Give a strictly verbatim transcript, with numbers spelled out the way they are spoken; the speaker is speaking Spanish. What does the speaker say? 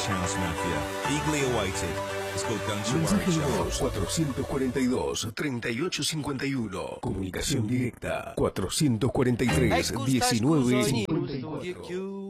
Spanish House Mafia. Eagerly awaited. It's called Don't You Worry Mensaje de Child. voz cuatrocientos cuarenta y dos, treinta y ocho cincuenta y uno. Comunicación directa cuatrocientos cuarenta y tres, diecinueve cincuenta y cuatro.